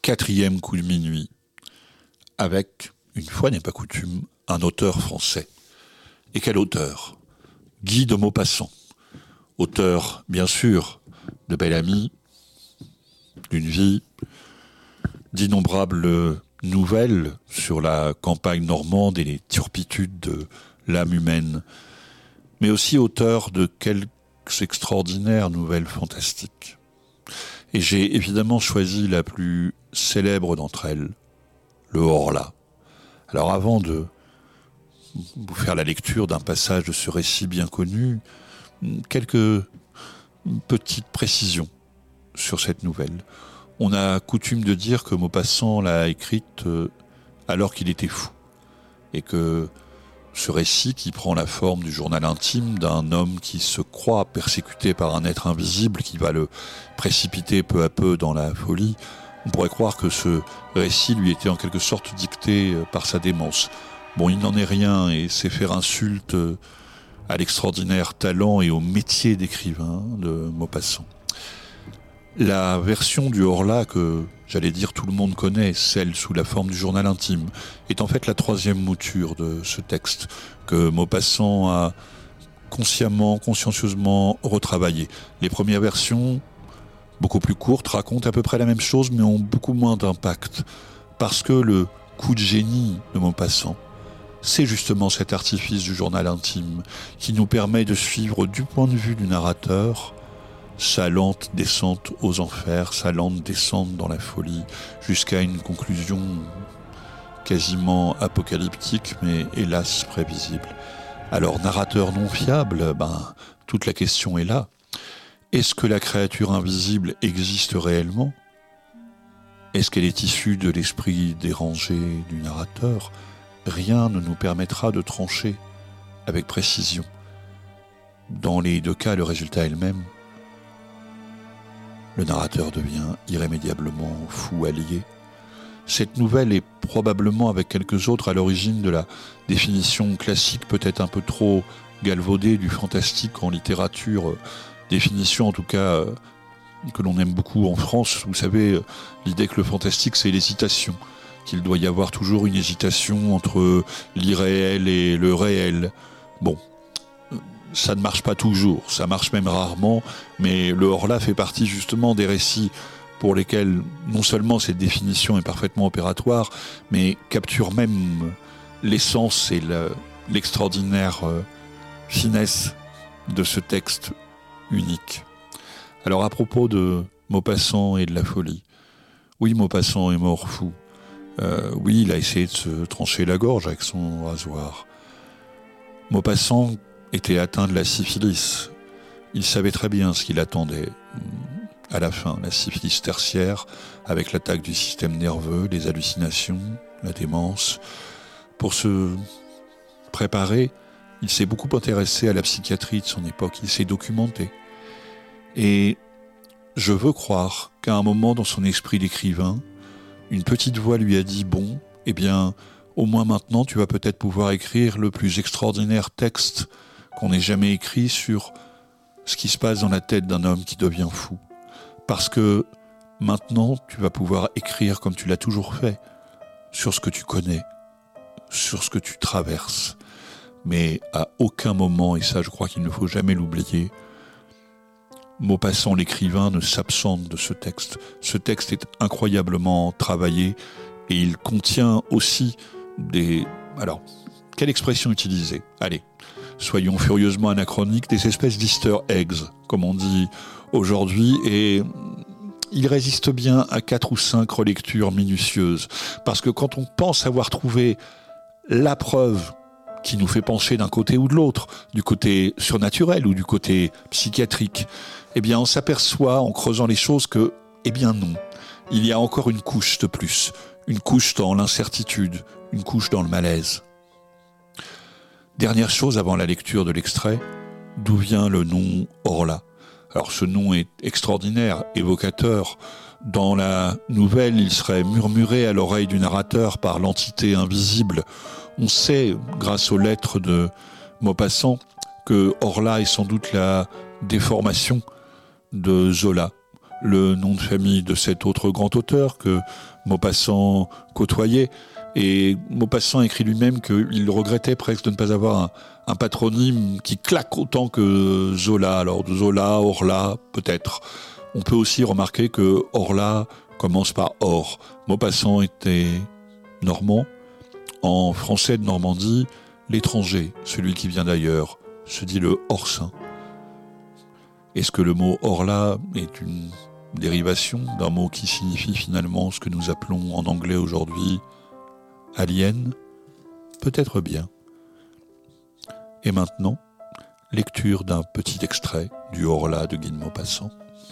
4e coup de minuit, avec, une fois n'est pas coutume, un auteur français. Et quel auteur ? Guy de Maupassant. Auteur, bien sûr, de Bel-Ami, d'une vie, d'innombrables nouvelles sur la campagne normande et les turpitudes de l'âme humaine, mais aussi auteur de quelques extraordinaires nouvelles fantastiques. Et j'ai évidemment choisi la plus célèbre d'entre elles, le Horla. Alors avant de vous faire la lecture d'un passage de ce récit bien connu, quelques petites précisions sur cette nouvelle. On a coutume de dire que Maupassant l'a écrite alors qu'il était fou, et que ce récit qui prend la forme du journal intime d'un homme qui se croit persécuté par un être invisible qui va le précipiter peu à peu dans la folie, on pourrait croire que ce récit lui était en quelque sorte dicté par sa démence. Bon, il n'en est rien et c'est faire insulte à l'extraordinaire talent et au métier d'écrivain de Maupassant. La version du Horla que, j'allais dire, tout le monde connaît, celle sous la forme du journal intime, est en fait la 3e mouture de ce texte que Maupassant a consciemment, consciencieusement retravaillé. Les premières versions, beaucoup plus courtes, racontent à peu près la même chose mais ont beaucoup moins d'impact parce que le coup de génie de Maupassant, c'est justement cet artifice du journal intime qui nous permet de suivre du point de vue du narrateur sa lente descente aux enfers, sa lente descente dans la folie, jusqu'à une conclusion quasiment apocalyptique, mais hélas prévisible. Alors, narrateur non fiable, toute la question est là. Est-ce que la créature invisible existe réellement ? Est-ce qu'elle est issue de l'esprit dérangé du narrateur ? Rien ne nous permettra de trancher avec précision. Dans les 2 cas, le résultat est le même. Le narrateur devient irrémédiablement fou allié. Cette nouvelle est probablement, avec quelques autres, à l'origine de la définition classique, peut-être un peu trop galvaudée, du fantastique en littérature. Définition, en tout cas, que l'on aime beaucoup en France. Vous savez, l'idée que le fantastique, c'est l'hésitation. Qu'il doit y avoir toujours une hésitation entre l'irréel et le réel. Bon. Ça ne marche pas toujours, ça marche même rarement, mais le Horla fait partie justement des récits pour lesquels non seulement cette définition est parfaitement opératoire, mais capture même l'essence et l'extraordinaire finesse de ce texte unique. Alors à propos de Maupassant et de la folie, oui, Maupassant est mort fou. Oui, il a essayé de se trancher la gorge avec son rasoir. Maupassant était atteint de la syphilis. Il savait très bien ce qu'il attendait. À la fin, la syphilis tertiaire, avec l'attaque du système nerveux, les hallucinations, la démence. Pour se préparer, il s'est beaucoup intéressé à la psychiatrie de son époque. Il s'est documenté. Et je veux croire qu'à un moment dans son esprit d'écrivain, une petite voix lui a dit « Bon, eh bien, au moins maintenant, tu vas peut-être pouvoir écrire le plus extraordinaire texte qu'on ait jamais écrit sur ce qui se passe dans la tête d'un homme qui devient fou. Parce que maintenant, tu vas pouvoir écrire comme tu l'as toujours fait, sur ce que tu connais, sur ce que tu traverses. Mais à aucun moment, et ça je crois qu'il ne faut jamais l'oublier, Maupassant l'écrivain ne s'absente de ce texte. Ce texte est incroyablement travaillé et il contient aussi des... Alors, quelle expression utiliser ? Allez, soyons furieusement anachroniques, des espèces d'easter eggs, comme on dit aujourd'hui, et il résiste bien à 4 ou 5 relectures minutieuses. Parce que quand on pense avoir trouvé la preuve qui nous fait pencher d'un côté ou de l'autre, du côté surnaturel ou du côté psychiatrique, eh bien on s'aperçoit en creusant les choses que, eh bien non, il y a encore une couche de plus, une couche dans l'incertitude, une couche dans le malaise. Dernière chose avant la lecture de l'extrait, d'où vient le nom Horla ? Alors ce nom est extraordinaire, évocateur. Dans la nouvelle, il serait murmuré à l'oreille du narrateur par l'entité invisible. On sait, grâce aux lettres de Maupassant, que Horla est sans doute la déformation de Zola. le nom de famille de cet autre grand auteur que Maupassant côtoyait. Et Maupassant écrit lui-même qu'il regrettait presque de ne pas avoir un patronyme qui claque autant que Zola. Alors Zola, Orla, peut-être. On peut aussi remarquer que Orla commence par Or. Maupassant était normand. En français de Normandie, l'étranger, celui qui vient d'ailleurs, se dit le Orsin. Est-ce que le mot Orla est une dérivation d'un mot qui signifie finalement ce que nous appelons en anglais aujourd'hui alien? Peut-être bien. Et maintenant, lecture d'un petit extrait du Orla de Guy de Maupassant.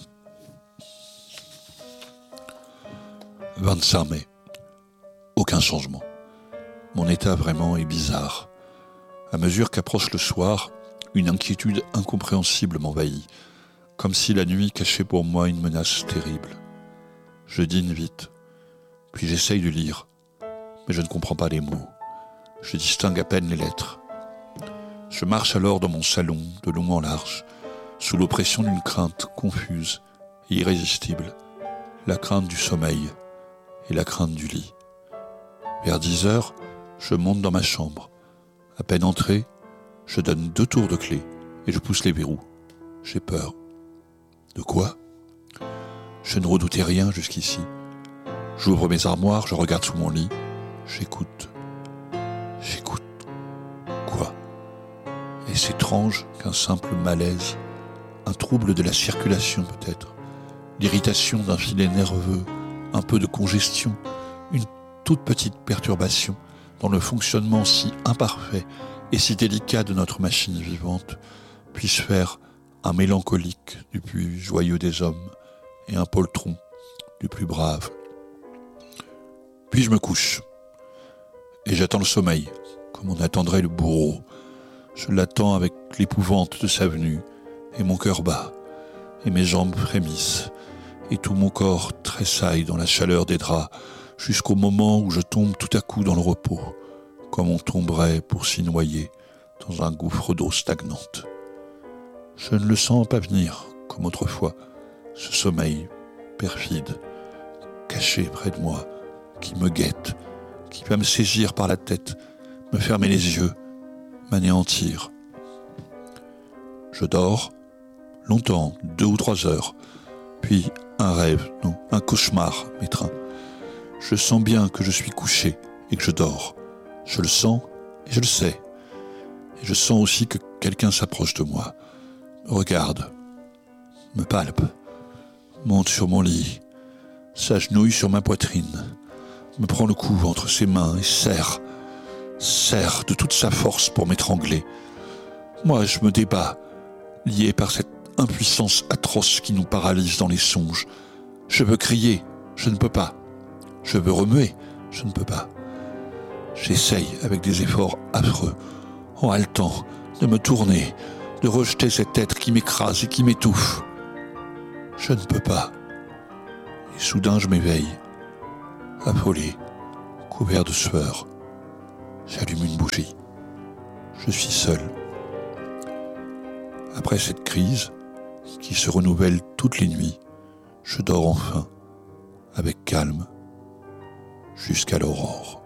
25 mai. Aucun changement. Mon état vraiment est bizarre. À mesure qu'approche le soir, une inquiétude incompréhensible m'envahit, comme si la nuit cachait pour moi une menace terrible. Je dîne vite, puis j'essaye de lire, mais je ne comprends pas les mots. Je distingue à peine les lettres. Je marche alors dans mon salon, de long en large, sous l'oppression d'une crainte confuse et irrésistible, la crainte du sommeil et la crainte du lit. Vers 10 heures, je monte dans ma chambre. À peine entré, je donne 2 tours de clé et je pousse les verrous. J'ai peur. De quoi? Je ne redoutais rien jusqu'ici. J'ouvre mes armoires, je regarde sous mon lit. J'écoute. J'écoute. Quoi? Est-ce étrange qu'un simple malaise, un trouble de la circulation peut-être, l'irritation d'un filet nerveux, un peu de congestion, une toute petite perturbation dans le fonctionnement si imparfait et si délicat de notre machine vivante puisse faire un mélancolique du plus joyeux des hommes et un poltron du plus brave. Puis je me couche et j'attends le sommeil comme on attendrait le bourreau. Je l'attends avec l'épouvante de sa venue et mon cœur bat et mes jambes frémissent et tout mon corps tressaille dans la chaleur des draps jusqu'au moment où je tombe tout à coup dans le repos, comme on tomberait pour s'y noyer dans un gouffre d'eau stagnante. Je ne le sens pas venir, comme autrefois, ce sommeil perfide, caché près de moi, qui me guette, qui va me saisir par la tête, me fermer les yeux, m'anéantir. Je dors, longtemps, 2 ou 3 heures, puis un rêve, non, un cauchemar m'étreint. Je sens bien que je suis couché et que je dors. Je le sens et je le sais. Et je sens aussi que quelqu'un s'approche de moi, me regarde, me palpe, monte sur mon lit, s'agenouille sur ma poitrine, me prend le cou entre ses mains et serre de toute sa force pour m'étrangler. Moi, je me débats, lié par cette impuissance atroce qui nous paralyse dans les songes. Je veux crier, je ne peux pas. Je veux remuer, je ne peux pas. J'essaye avec des efforts affreux, en haletant, de me tourner, de rejeter cet être qui m'écrase et qui m'étouffe. Je ne peux pas. Et soudain je m'éveille, affolé, couvert de sueur. J'allume une bougie. Je suis seul. Après cette crise, qui se renouvelle toutes les nuits, je dors enfin, avec calme, jusqu'à l'aurore.